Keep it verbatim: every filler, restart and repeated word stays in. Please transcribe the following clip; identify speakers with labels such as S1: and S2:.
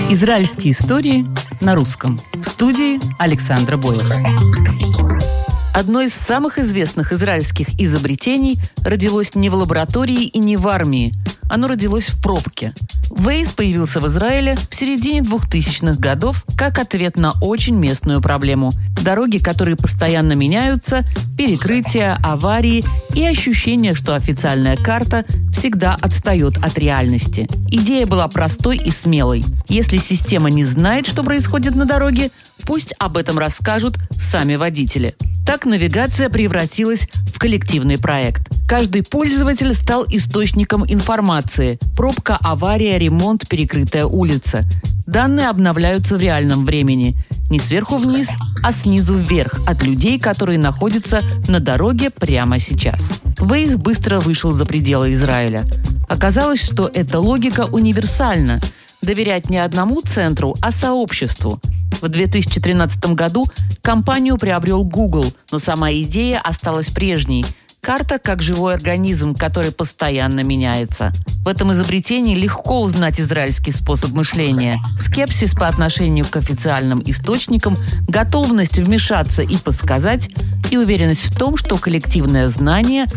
S1: Израильские истории на русском. В студии Александра Бойлер. Одно из самых известных израильских изобретений родилось не в лаборатории и не в армии. Оно родилось в пробке. Waze появился в Израиле в середине двухтысячных годов как ответ на очень местную проблему. Дороги, которые постоянно меняются, перекрытия, аварии и ощущение, что официальная карта всегда отстает от реальности. Идея была простой и смелой. Если система не знает, что происходит на дороге, пусть об этом расскажут сами водители. Так навигация превратилась в коллективный проект. Каждый пользователь стал источником информации. Пробка, авария, ремонт, перекрытая улица. Данные обновляются в реальном времени. Не сверху вниз, а снизу вверх от людей, которые находятся на дороге прямо сейчас. Waze быстро вышел за пределы Израиля. Оказалось, что эта логика универсальна. Доверять не одному центру, а сообществу. В две тысячи тринадцатом году компанию приобрел Google, но сама идея осталась прежней. Карта как живой организм, который постоянно меняется. В этом изобретении легко узнать израильский способ мышления. Скепсис по отношению к официальным источникам, готовность вмешаться и подсказать, и уверенность в том, что коллективное знание